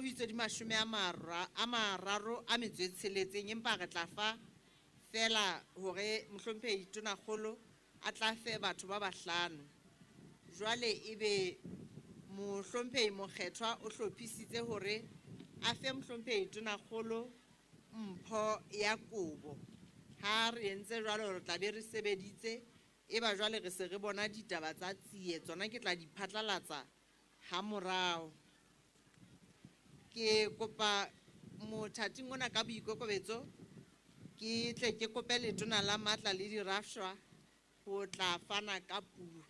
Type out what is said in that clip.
ho itse di 36 empa re tla fa fela hore mohlomphehi Tonakgolo a tla fe batho ba bahlano. Jwale ebe mohlomphehi mokgethwa o hlophisitse hore a fe mohlomphehi Tonakgolo mpho ya kobo. Ha re entse jwalo re tla be re sebeditse eba jwale re se re bona ditaba tsa tsiye tsona ke tla di phatlalatsa ha morao. Ke kopa mothating ona ka boikokobetso ke tle ke kope letona la matla le dirafshwa ho tla fana ka puo.